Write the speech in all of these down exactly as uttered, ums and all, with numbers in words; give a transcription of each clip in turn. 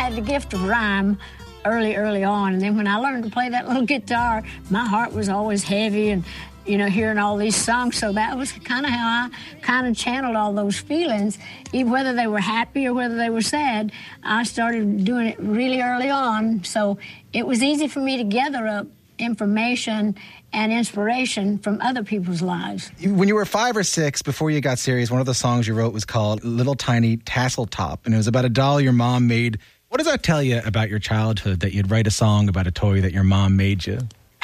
had the gift of rhyme early, early on. And then when I learned to play that little guitar, my heart was always heavy and, you know, hearing all these songs. So that was kind of how I kind of channeled all those feelings, even whether they were happy or whether they were sad. I started doing it really early on. So it was easy for me to gather up information and inspiration from other people's lives. When you were five or six, before you got serious, one of the songs you wrote was called Little Tiny Tassel Top, and it was about a doll your mom made. What does that tell you about your childhood, that you'd write a song about a toy that your mom made you?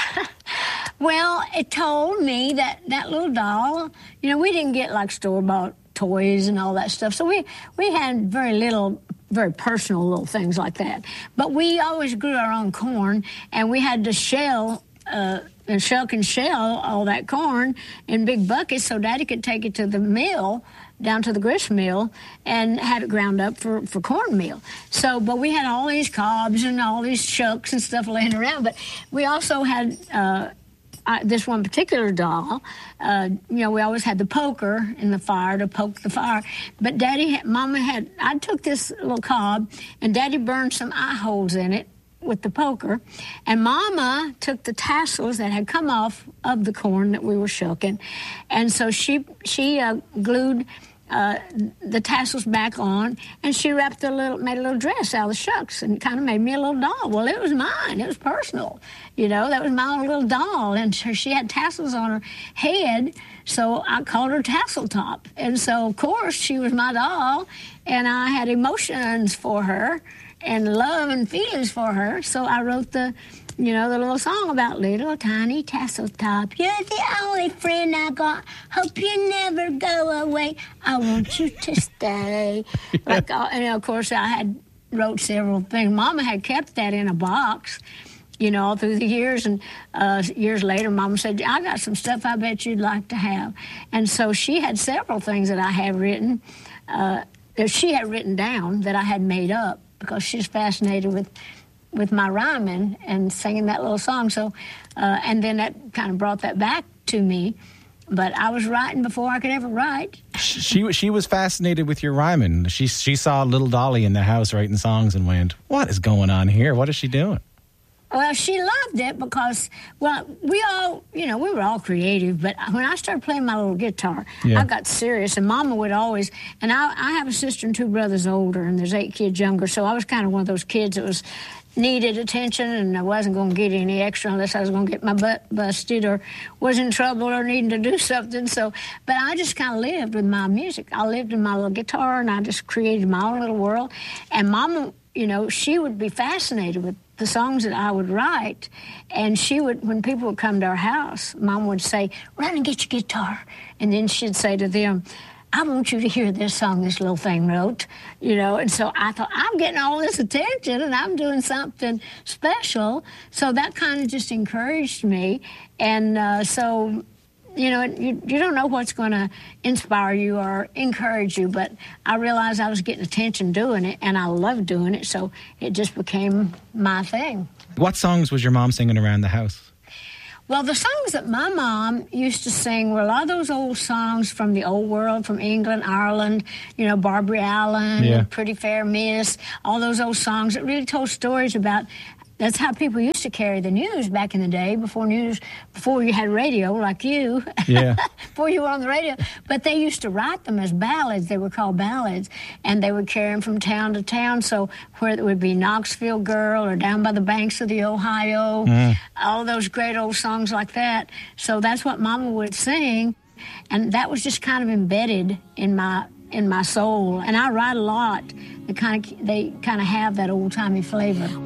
Well, it told me that that little doll, you know, we didn't get like store-bought toys and all that stuff, so we, we had very little very personal little things like that. But we always grew our own corn, and we had to shell uh, and shuck and shell all that corn in big buckets so Daddy could take it to the mill, down to the grist mill, and have it ground up for, for cornmeal. So, but we had all these cobs and all these shucks and stuff laying around, but we also had uh, Uh, this one particular doll, uh, you know, we always had the poker in the fire to poke the fire. But Daddy, had, Mama had, I took this little cob, and Daddy burned some eye holes in it with the poker. And Mama took the tassels that had come off of the corn that we were shucking. And so she, she uh, glued Uh, the tassels back on, and she wrapped a little, made a little dress out of the shucks, and kind of made me a little doll. Well, it was mine. It was personal. You know, that was my own little doll, and she had tassels on her head, so I called her Tassel Top. And so, of course, she was my doll, and I had emotions for her and love and feelings for her, so I wrote the You know, the little song about little tiny tassel top. You're the only friend I got. Hope you never go away. I want you to stay. Like, uh, and of course, I had wrote several things. Mama had kept that in a box, you know, all through the years. And uh, years later, Mama said, I got some stuff I bet you'd like to have. And so she had several things that I have written, uh, that she had written down that I had made up, because she's fascinated with with my rhyming and singing that little song. So, uh, and then that kind of brought that back to me. But I was writing before I could ever write. She she was fascinated with your rhyming. She she saw little Dolly in the house writing songs and went, what is going on here? What is she doing? Well, she loved it because, well, we all, you know, we were all creative. But when I started playing my little guitar, yeah. I got serious. And Mama would always, and I, I have a sister and two brothers older, and there's eight kids younger. So I was kind of one of those kids that was needed attention, and I wasn't going to get any extra unless I was going to get my butt busted or was in trouble or needing to do something. So, but I just kind of lived with my music. I lived in my little guitar, and I just created my own little world. And Mama, you know, she would be fascinated with the songs that I would write, and she would, when people would come to our house, Mom would say, run and get your guitar. And then she'd say to them, I want you to hear this song this little thing wrote, you know. And so I thought, I'm getting all this attention and I'm doing something special. So that kind of just encouraged me. And uh, so, you know, you, you don't know what's going to inspire you or encourage you, but I realized I was getting attention doing it, and I loved doing it, so it just became my thing. What songs was your mom singing around the house? Well, the songs that my mom used to sing were a lot of those old songs from the old world, from England, Ireland, you know, Barbary Allen, yeah. Pretty Fair Miss, all those old songs that really told stories about. That's how people used to carry the news back in the day, before news, before you had radio like you, yeah. before you were on the radio. But they used to write them as ballads. They were called ballads, and they would carry them from town to town. So where it would be Knoxville Girl or Down by the Banks of the Ohio, mm. all those great old songs like that. So that's what Mama would sing, and that was just kind of embedded in my in my soul. And I write a lot. They kind of they kind of have that old timey flavor.